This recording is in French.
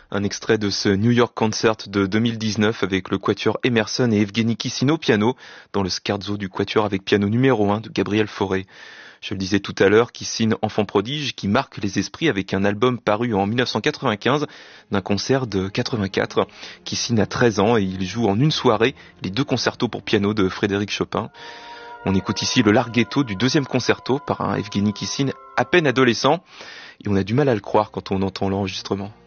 Un extrait de ce New York Concert de 2019 avec le quatuor Emerson et Evgeny Kissin au piano, dans le scherzo du quatuor avec piano numéro 1 de Gabriel Fauré. Je le disais tout à l'heure, Kissin, enfant prodige, qui marque les esprits avec un album paru en 1995 d'un concert de 84. Kissin a 13 ans et il joue en une soirée les 2 concertos pour piano de Frédéric Chopin. On écoute ici le larghetto du 2e concerto par un Evgeny Kissin à peine adolescent et on a du mal à le croire quand on entend l'enregistrement.